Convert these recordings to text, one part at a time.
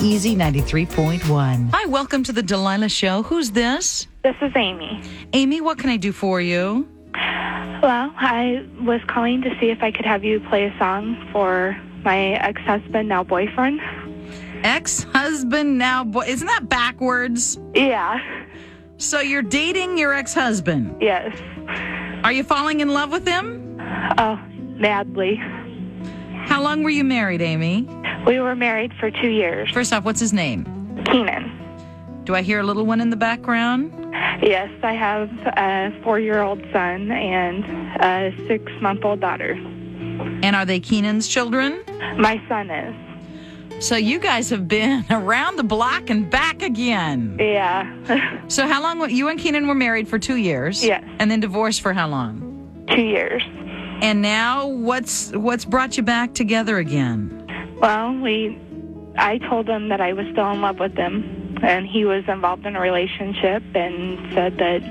Easy 93.1. Hi, welcome to the Delilah Show. Who's this? This is Amy. Amy, what can I do for you? Well, I was calling to see if I could have you play a song for my ex-husband, now boyfriend. Ex-husband, now boy. Isn't that backwards? Yeah. So you're dating your ex-husband? Yes. Are you falling in love with him? Oh, madly. How long were you married, Amy? We were married for 2 years. First off, what's his name? Keenan. Do I hear a little one in the background? Yes, I have a 4-year-old son and a 6-month-old daughter. And are they Keenan's children? My son is. So you guys have been around the block and back again. Yeah. So how long, you and Keenan were married for 2 years? Yes. And then divorced for how long? 2 years. And now what's brought you back together again? Well, I told him that I was still in love with him, and he was involved in a relationship and said that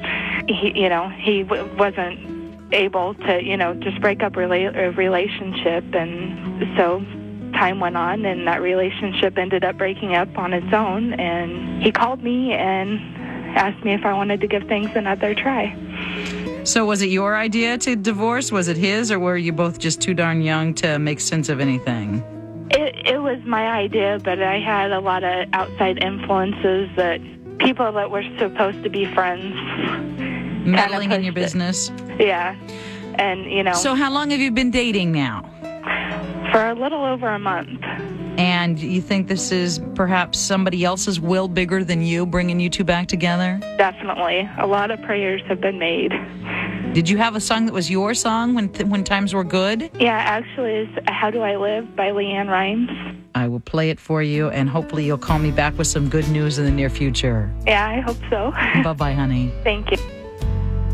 he wasn't able to, just break up a relationship. And so time went on, and that relationship ended up breaking up on its own. And he called me and asked me if I wanted to give things another try. So was it your idea to divorce? Was it his, or were you both just too darn young to make sense of anything? It was my idea, but I had a lot of outside influences, that people that were supposed to be friends. Meddling in your business? Yeah. And, So how long have you been dating now? For a little over a month. And you think this is perhaps somebody else's will bigger than you, bringing you two back together? Definitely. A lot of prayers have been made. Did you have a song that was your song when times were good? Yeah, actually, it's How Do I Live by Leanne Rimes. I will play it for you, and hopefully you'll call me back with some good news in the near future. Yeah, I hope so. Bye-bye, honey. Thank you.